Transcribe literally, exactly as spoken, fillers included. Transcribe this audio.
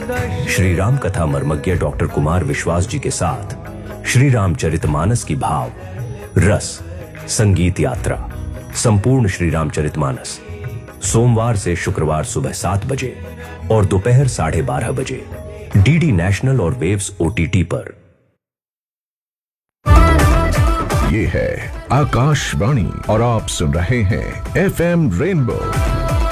श्री राम कथा मर्मज्ञ डॉक्टर कुमार विश्वास जी के साथ श्री रामचरितमानस की भाव रस संगीत यात्रा संपूर्ण श्री रामचरितमानस सोमवार से शुक्रवार सुबह सात बजे और दोपहर साढ़े बारह बजे डीडी नेशनल और वेव्स ओटीटी पर। ये है आकाशवाणी और आप सुन रहे हैं एफएम रेनबो